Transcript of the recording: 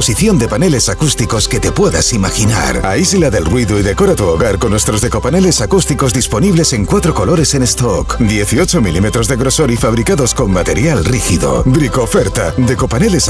disposición de paneles acústicos que te puedas imaginar. Aísla del ruido y decora tu hogar con nuestros decopaneles acústicos disponibles en 4 colores en stock, 18 milímetros de grosor y fabricados con material rígido. Bricoferta, decopaneles